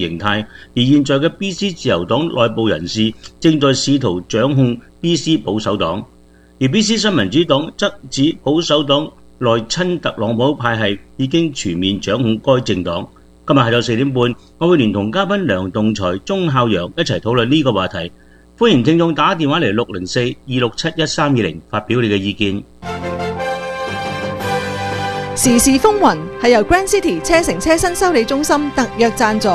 形態，而現在嘅 BC 自由黨內部人士正在試圖掌控 BC 保守黨，而 BC 新民主黨則指保守黨內親特朗普派系已經全面掌控該政黨。今日下晝4點半，我會連同嘉賓梁棟才、鐘孝陽一齊討論呢個話題。歡迎聽眾打電話嚟604-267-1320發表你嘅意見。 時事風雲係由 Grand City 車城車新修理中心特約贊助。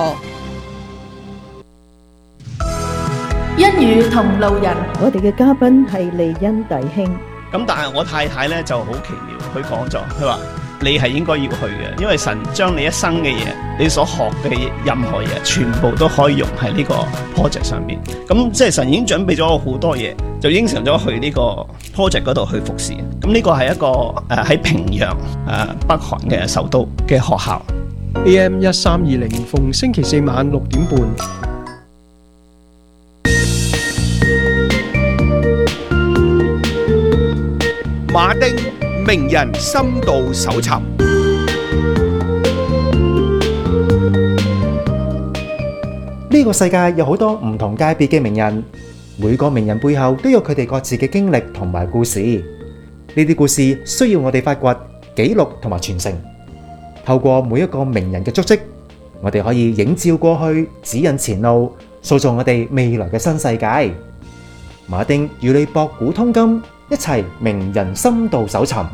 一語同路人， 我哋嘅嘉賓係利恩弟兄。 咁但係我太太咧就好奇妙，佢講咗，佢話你係應該要去嘅，因為神將你一生嘅嘢，你所學嘅任何嘢，全部都可以用喺呢個 project 上面。咁即係神已經準備咗好多嘢，就應承咗去呢個 project 嗰度去服侍。咁呢個係一個喺平壤北韓嘅首都嘅學校。 AM 1320逢星期四晚6點半。 馬丁名人深度搜尋。 呢個世界有好多唔同界別嘅名人，每個名人背後都有佢哋各自嘅經歷同埋故事。呢啲故事需要我哋發掘、記錄同埋傳承。透過每一個名人嘅足跡，我哋可以映照過去，指引前路，塑造我哋未來嘅新世界。馬丁與你博古通今，一齊名人深度搜尋。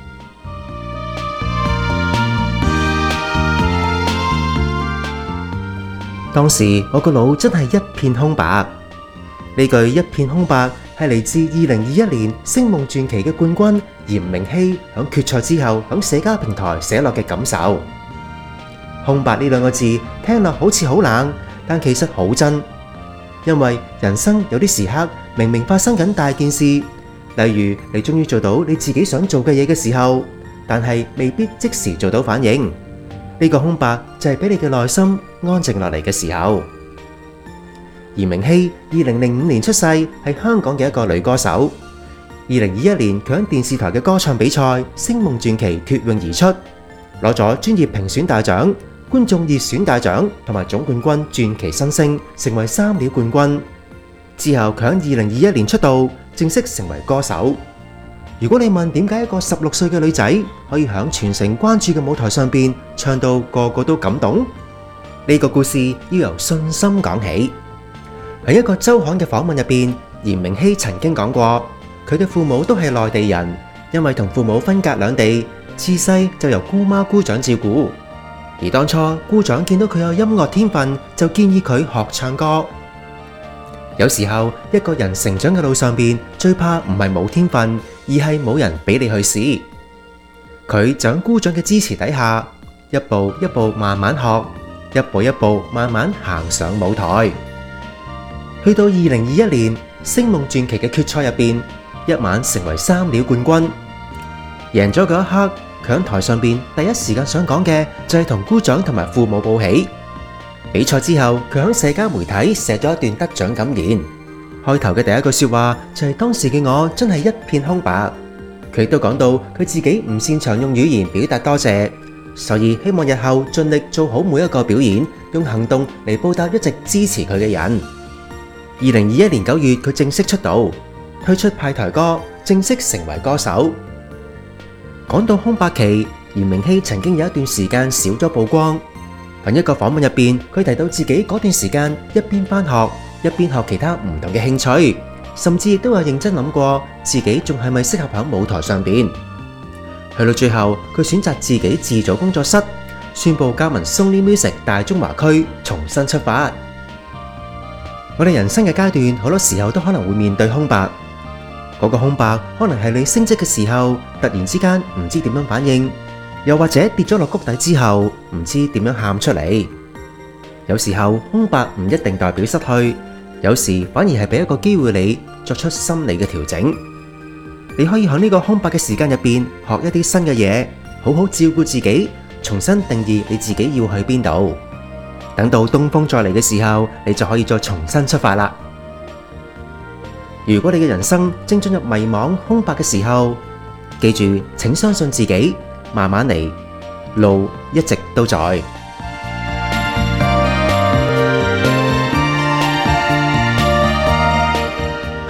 當時我個腦真係一片空白。呢句一片空白係嚟自2021年星夢傳奇嘅冠軍嚴明熙響決賽之後響社交平台寫落嘅感受。空白呢兩個字聽落好似好冷，但其實好真。因為人生有啲時刻明明發生緊大件事，例如你終於做到你自己想做嘅嘢嘅時候，但係未必即時做到反應。呢個空白就係俾你嘅內心安靜落嚟嘅時候。嚴明熙2005年出世，係香港嘅一個女歌手。2021年佢喺電視台嘅歌唱比賽《星夢傳奇》脫穎而出，攞咗專業評選大獎、觀眾熱選大獎同埋總冠軍傳奇新星，成為3料冠軍。之後佢喺2021年出道，正式成為歌手。如果你問點解一個16歲嘅女仔可以喺全城關注嘅舞台上邊唱到個個都感動，呢個故事要由信心講起。喺一個周刊嘅訪問入邊，嚴明熙曾經講過，佢嘅父母都係內地人，因為同父母分隔兩地，自細就由姑媽姑丈照顧。而當初姑丈見到佢有音樂天分，就建議佢學唱歌。有時候一個人成長嘅路上邊，最怕唔係冇天分，而係冇人俾你去試。佢就喺姑丈嘅支持底下，一步一步慢慢學，一步一步慢慢行上舞台。去到2021年星夢傳奇嘅決賽入邊，一晚成為3料冠軍。贏咗嗰一刻，佢喺台上邊第一時間想講嘅就係同姑丈同埋父母報喜。比賽之後，佢喺社交媒體寫咗一段得獎感言。開頭嘅第一句說話就係當時嘅我真係一片空白。佢亦都講到佢自己唔擅長用語言表達多謝，所以希望日後盡力做好每一個表演，用行動嚟報答一直支持佢嘅人。2021年9月，佢正式出道，推出派台歌，正式成為歌手。講到空白期，嚴明熙曾經有一段時間少咗曝光。喺一個訪問入邊，佢提到自己嗰段時間一邊返學，一邊學其他唔同嘅興趣，甚至亦都有認真諗過自己仲係咪適合喺舞台上邊。去到最後，佢選擇自己自組工作室，宣布加盟 Sony Music 大中華區，重新出發。我哋人生嘅階段，好多時候都可能會面對空白。嗰個空白可能係你升職嘅時候，突然之間唔知點樣反應。又或者跌咗落谷底之後，唔知點樣喊出嚟。有時候空白唔一定代表失去，有時反而係俾一個機會你作出心理嘅調整。你可以喺呢個空白嘅時間入邊學一啲新嘅嘢，好好照顧自己，重新定義你自己要去邊度。等到東風再嚟嘅時候，你就可以再重新出發啦。如果你嘅人生正進入迷茫空白嘅時候，記住，請相信自己。慢慢嚟，路一直都在。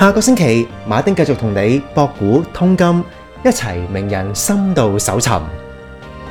下個星期，馬丁繼續同你博古通今，一齊名人深度搜尋。